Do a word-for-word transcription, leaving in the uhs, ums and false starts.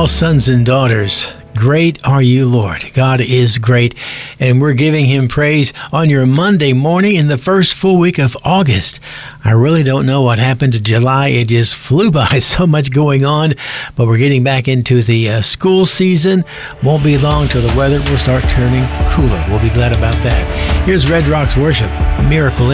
Well, sons and daughters, great are you, Lord. God is great, and we're giving him praise on your Monday morning in the first full week of August. I really don't know what happened to July. It just flew by, so much going on, but we're getting back into the uh, school season. Won't be long till the weather will start turning cooler. We'll be glad about that. Here's Red Rocks Worship, a Miracle in